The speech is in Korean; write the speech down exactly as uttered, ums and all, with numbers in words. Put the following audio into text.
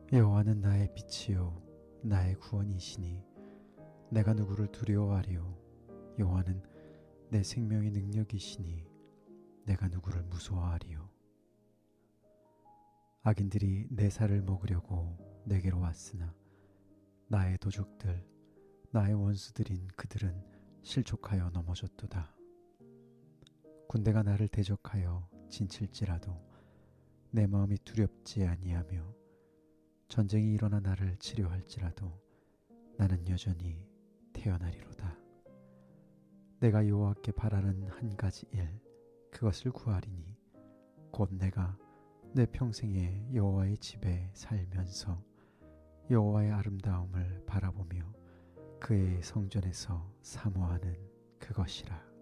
여호와는 나의 빛이요 나의 구원이시니 내가 누구를 두려워하리요. 여호와는 내 생명의 능력이시니 내가 누구를 무서워하리요. 악인들이 내 살을 먹으려고 내게로 왔으나 나의 도적들 나의 원수들인 그들은 실족하여 넘어졌도다. 군대가 나를 대적하여 진칠지라도 내 마음이 두렵지 아니하며 전쟁이 일어나 나를 치료할지라도 나는 여전히 태어나리로다. 내가 여호와께 바라는 한 가지 일 그것을 구하리니 곧 내가 내 평생에 여호와의 집에 살면서 여호와의 아름다움을 바라보며 그의 성전에서 사모하는 그것이라.